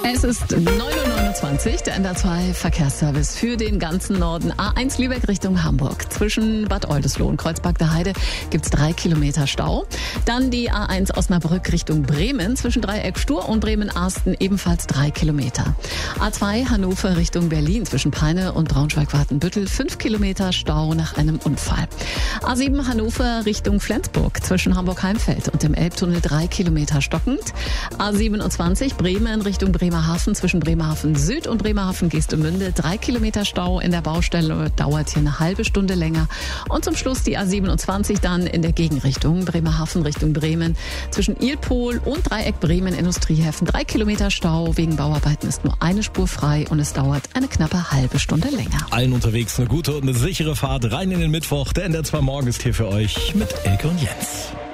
Es ist 9:29 Uhr, der NDR2 Verkehrsservice für den ganzen Norden. A1 Lübeck Richtung Hamburg. Zwischen Bad Oldesloe und Kreuzberg der Heide gibt's 3 Kilometer Stau. Dann die A1 Osnabrück Richtung Bremen. Zwischen Dreieck Stur und Bremen-Arsten ebenfalls 3 Kilometer. A2 Hannover Richtung Berlin. Zwischen Peine und Braunschweig-Wartenbüttel 5 Kilometer Stau nach einem Unfall. A7 Hannover Richtung Flensburg. Zwischen Hamburg-Heimfeld und dem Elbtunnel 3 Kilometer stockend. A27 Bremen Richtung Bremerhaven. Zwischen Bremerhaven Süd und Bremerhaven Geestemünde 3 Kilometer Stau in der Baustelle, dauert hier eine halbe Stunde länger. Und zum Schluss die A27 dann in der Gegenrichtung Bremerhaven Richtung Bremen. Zwischen Ilpol und Dreieck Bremen Industriehäfen 3 Kilometer Stau. Wegen Bauarbeiten ist nur eine Spur frei und es dauert eine knappe halbe Stunde länger. Allen unterwegs eine gute und eine sichere Fahrt rein in den Mittwoch. Der NDR2 Morgen ist hier für euch mit Elke und Jens.